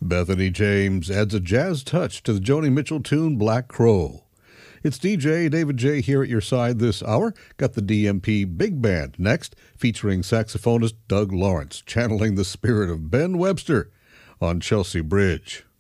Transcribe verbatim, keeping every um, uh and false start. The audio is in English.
Bethany James adds a jazz touch to the Joni Mitchell tune Black Crow. It's D J David J here at your side this hour. Got the D M P Big Band next, featuring saxophonist Doug Lawrence, channeling the spirit of Ben Webster on Chelsea Bridge.